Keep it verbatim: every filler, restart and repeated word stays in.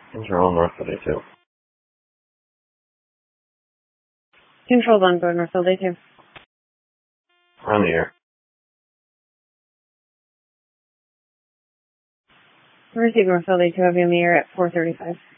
Control Northfield A two. Control one, go Northfield A two. On the air. Receive Northfield A two, have you on the air at four thirty-five.